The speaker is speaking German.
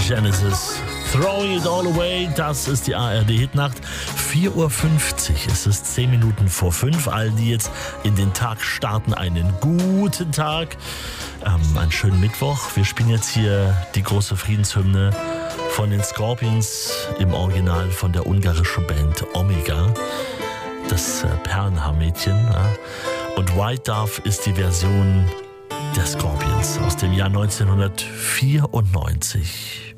Genesis. Throwing It All Away, das ist die ARD-Hitnacht. 4.50 Uhr, es ist 10 Minuten vor 5. All die jetzt in den Tag starten, einen guten Tag. Einen schönen Mittwoch. Wir spielen jetzt hier die große Friedenshymne von den Scorpions im Original von der ungarischen Band Omega. Das Perlenhaarmädchen. Und White Dove ist die Version der Scorpions aus dem Jahr 1994.